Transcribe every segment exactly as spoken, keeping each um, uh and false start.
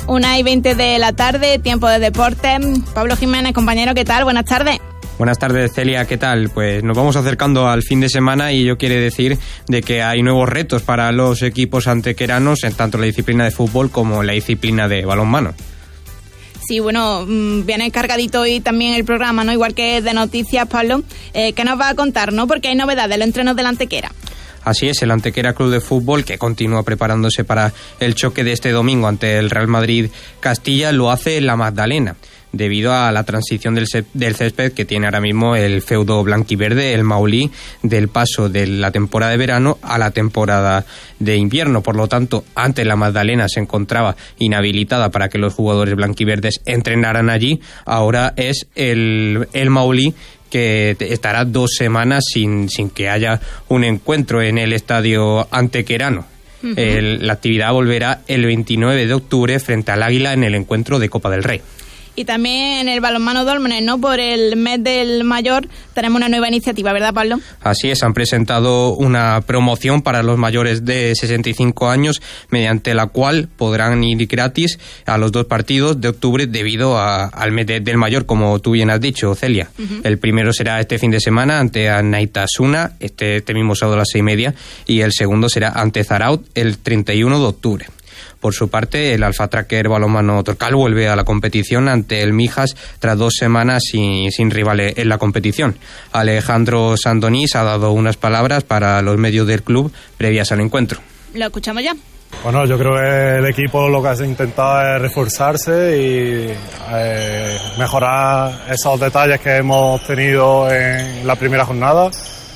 Una y veinte de la tarde, tiempo de deporte. Pablo Jiménez, compañero, ¿qué tal? Buenas tardes. Buenas tardes, Celia, ¿qué tal? Pues nos vamos acercando al fin de semana y ello quiere decir de que hay nuevos retos para los equipos antequeranos en tanto la disciplina de fútbol como la disciplina de balonmano. Sí, bueno, viene cargadito hoy también el programa, ¿no? Igual que de noticias, Pablo. Eh, ¿Qué nos va a contar, no? Porque hay novedades de los entrenos de la Antequera. Así es, el Antequera Club de Fútbol, que continúa preparándose para el choque de este domingo ante el Real Madrid Castilla, lo hace en la Magdalena, debido a la transición del, del césped que tiene ahora mismo el feudo blanquiverde, el Maulí, del paso de la temporada de verano a la temporada de invierno. Por lo tanto, antes la Magdalena se encontraba inhabilitada para que los jugadores blanquiverdes entrenaran allí, ahora es el, el Maulí, que estará dos semanas sin, sin que haya un encuentro en el estadio antequerano. Uh-huh. El, la actividad volverá el veintinueve de octubre frente al Águila en el encuentro de Copa del Rey. Y también en el balonmano Dólmenes, ¿no? Por el mes del mayor tenemos una nueva iniciativa, ¿verdad, Pablo? Así es, han presentado una promoción para los mayores de sesenta y cinco años, mediante la cual podrán ir gratis a los dos partidos de octubre debido a, al mes de, del mayor, como tú bien has dicho, Celia. Uh-huh. El primero será este fin de semana ante Anaitasuna, este, este mismo sábado a las seis y media, y el segundo será ante Zaraut el treinta y uno de octubre. Por su parte, el Alfa Tracker balonmano Torcal vuelve a la competición ante el Mijas tras dos semanas sin, sin rivales en la competición. Alejandro Sandonís ha dado unas palabras para los medios del club previas al encuentro. ¿Lo escuchamos ya? Bueno, yo creo que el equipo lo que ha intentado es reforzarse y eh, mejorar esos detalles que hemos tenido en la primera jornada,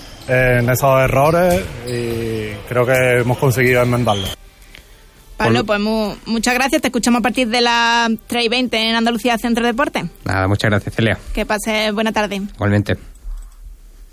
en esos errores, y creo que hemos conseguido enmendarlos. Pablo, pues mu- muchas gracias. Te escuchamos a partir de las tres y veinte en Andalucía Centro Deporte. Nada, muchas gracias, Celia. Que pases buena tarde. Igualmente.